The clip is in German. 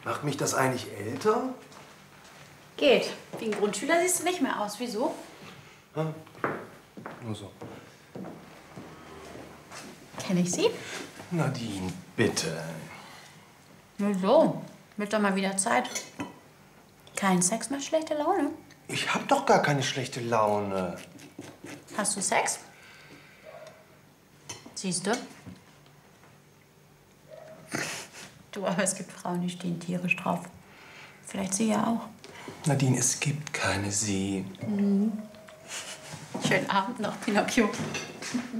Macht mich das eigentlich älter? Geht. Wie ein Grundschüler siehst du nicht mehr aus. Wieso? Hm? Nur so. Kenne ich Sie? Nadine, bitte. Nur so. Wird doch mal wieder Zeit. Kein Sex mehr, schlechte Laune. Ich hab doch gar keine schlechte Laune. Hast du Sex? Siehst du? Du, aber es gibt Frauen, die stehen tierisch drauf. Vielleicht Sie ja auch. Nadine, es gibt keine Sie. Schönen Abend noch, Pinocchio.